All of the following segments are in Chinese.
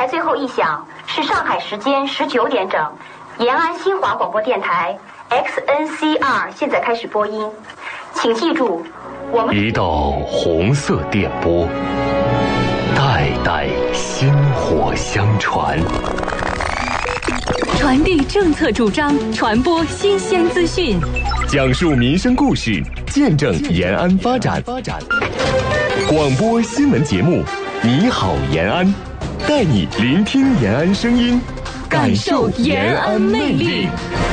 最后一响是上海时间19点整，延安新华广播电台 XNC2 现在开始播音，请记住，我们一道红色电波，代代薪火相传， 传递政策主张，传播新鲜资讯， 讲述民生故事，见证延安发展。广播新闻节目，你好延安，带你聆听延安声音，感受延安魅力。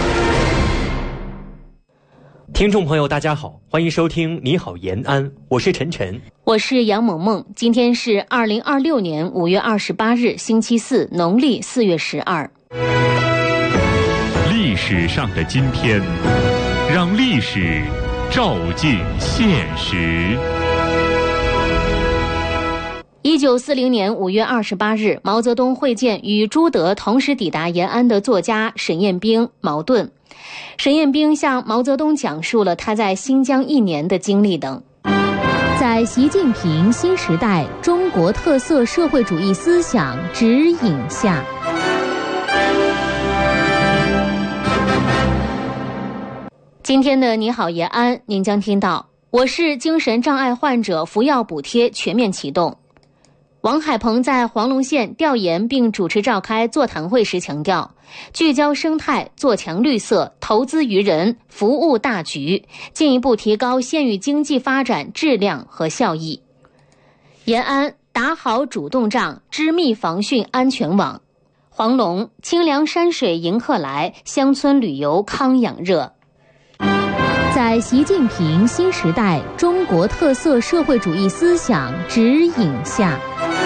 听众朋友大家好，欢迎收听你好延安，我是陈晨， 我是杨萌萌。今天是2026年5月28日星期四，农历4月12。 历史上的今天，让历史照进现实。 1940年5月28日，毛泽东会见与朱德同时抵达延安的作家沈雁冰、茅盾。沈雁冰向毛泽东讲述了他在新疆1年的经历等。在习近平新时代中国特色社会主义思想指引下，今天的你好延安，您将听到：我市精神障碍患者服药补贴全面启动。王海鹏在黄龙县调研并主持召开座谈会时强调，聚焦生态，做强绿色，投资于人，服务大局，进一步提高县域经济发展质量和效益。延安打好主动仗，织密防汛安全网。黄龙清凉山水迎客来，乡村旅游康养热。在习近平新时代中国特色社会主义思想指引下，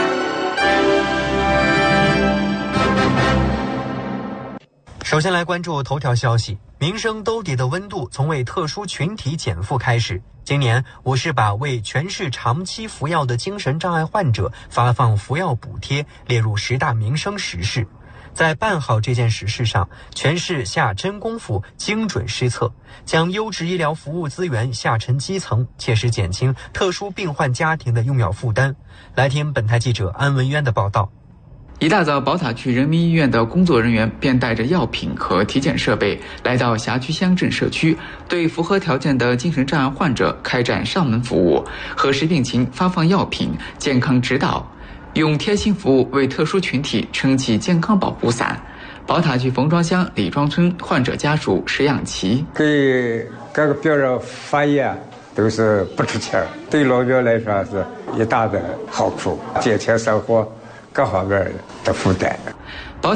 首先来关注头条消息。民生兜底的温度从为特殊群体减负开始，今年我市把为全市长期服药的精神障碍患者发放服药补贴列入10大民生实事。在办好这件实事上，全市下真功夫，精准施策，将优质医疗服务资源下沉基层，切实减轻特殊病患家庭的用药负担。来听本台记者安文渊的报道。 一大早，宝塔区人民医院的工作人员便带着药品和体检设备来到辖区乡镇社区，对符合条件的精神障碍患者开展上门服务，核实病情，发放药品，健康指导，用贴心服务为特殊群体撑起健康保护伞。宝塔区冯庄乡李庄村患者家属石养琪： 给各个病人发药都是不出钱，对老表来说是一大的好处，减轻生活各方面的负担。